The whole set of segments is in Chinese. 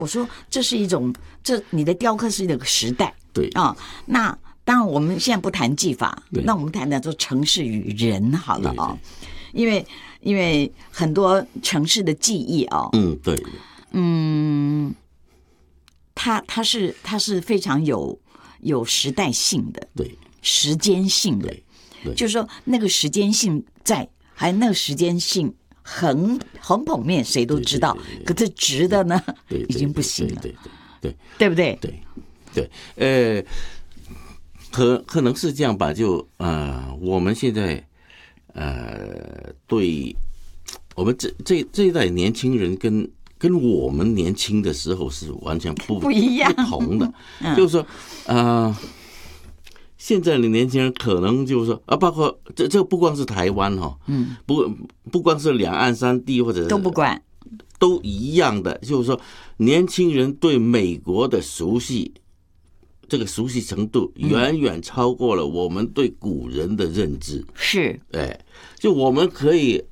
我说这是一种，你的雕刻是一个时代， 对啊，那当然我们现在不谈技法，那我们谈说城市与人好了啊，因为很多城市的记忆啊， 对， 它是非常有时代性的， 对， 时间性的， 对， 就是说那个时间性在，还有那个时间性横剖面谁都知道，可是直的呢，已经不行了，对不对？ 对，可能是这样吧，就我们现在对我们这一代年轻人跟我们年轻的时候是完全不一样不同的，就是说现在的年轻人可能就是说包括这不光是台湾哈，不光是两岸三地或者都不管， 都一样的，就是说年轻人对美国的熟悉，这个熟悉程度远远超过了我们对古人的认知， 是， 就我们可以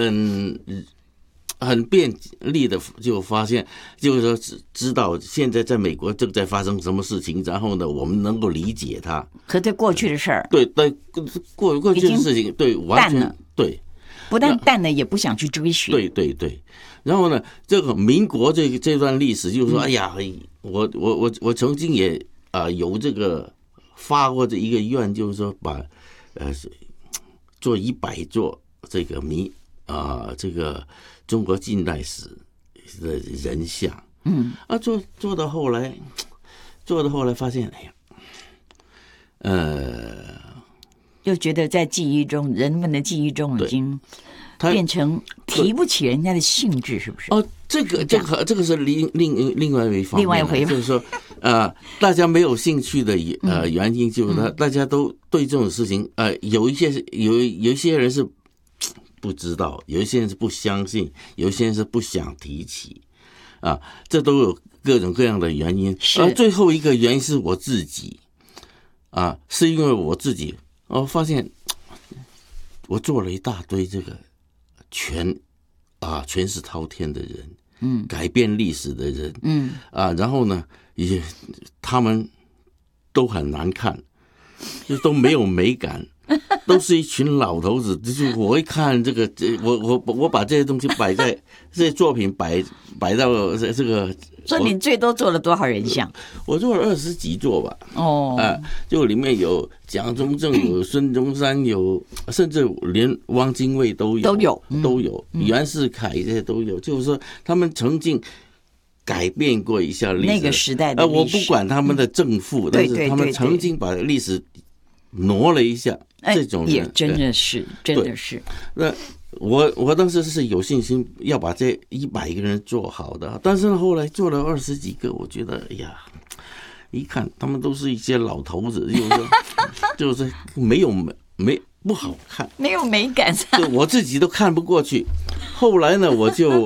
很便利的就发现，就是说知道现在在美国正在发生什么事情，然后呢，我们能够理解它。 可对过去的事儿， 对，过去的事情，对，完全对， 不但淡了，也不想去追寻。 对。然后呢，这个民国这段历史，就是说，哎呀，我曾经也有这个发过这一个愿，就是说把做100座这个这个中国近代史的人像，做到后来发现，哎呀， 又觉得在记忆中，人们的记忆中已经变成提不起人家的兴致，是不是？ 这个是另外一方面， 另外一回就是说，大家没有兴趣的原因，就是大家都对这种事情，有一些人是不知道，有一些人是不相信，有一些人是不想提起，这都有各种各样的原因。而最后一个原因是我自己，是因为我自己，我发现我做了一大堆这个权势滔天的人，改变历史的人，然后呢，他们都很难看，就都没有美感。都是一群老头子，就是我一看这个，我把这些东西摆在这些作品摆到这个。 所以你最多做了多少人像？ 我做了20几座吧。就里面有蒋中正，有孙中山，有甚至连汪精卫都有，袁世凯这些都有。就是说，他们曾经改变过一下历史， 那个时代的历史。 我不管他们的正负，但是他们曾经把历史挪了一下。这种人也真的是。 那我当时是有信心要把这100个人做好的，但是后来做了20几个，我觉得哎呀，一看他们都是一些老头子，就是不好看， 没有美感， 对我自己都看不过去。后来呢，我就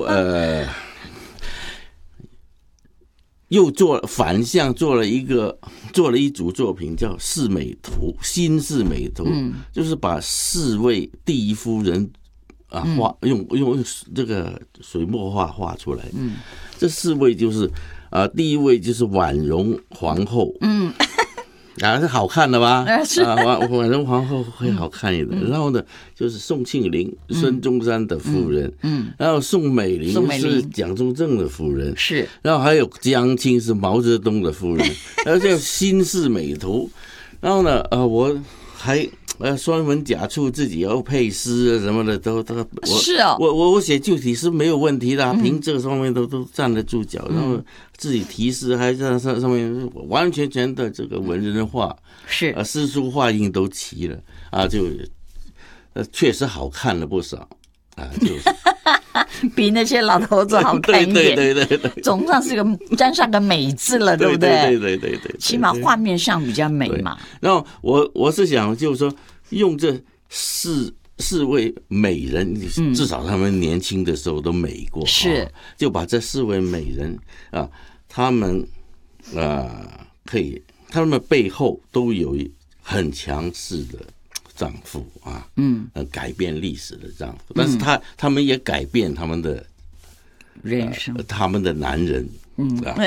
又反向做了一组作品，叫四美图，新四美图，就是把4位第一夫人用这个水墨画出来。这4位就是第一位就是婉容皇后，是好看的吧？婉容皇后会好看一点。然后呢，就是宋庆龄，孙中山的夫人。然后宋美龄是蒋中正的夫人。 是。 然后还有江青是毛泽东的夫人。然后叫新四美图。然后呢，我还酸文假醋，自己要配诗什么的都是哦。 我写旧体诗没有问题的，凭这个方面都站得住脚。然后自己题诗还在上面完全的这个文人画， 是诗书画印都齐了就确实好看了不少就是比那些老头子好看一点。 对， 总算是沾上个美字了，对不对？ 对， 起码画面上比较美嘛。 然后我是想就是说，用这四位美人，至少他们年轻的时候都美过， 是就把这4位美人他们可以，他们背后都有很强势的丈夫改变历史的丈夫，但是他们也改变他们的人生， 他们的男人嗯。